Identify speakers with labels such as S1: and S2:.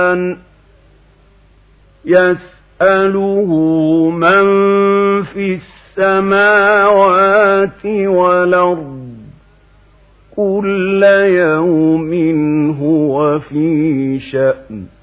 S1: يسأله من في السماوات والأرض كل يوم هو في شأن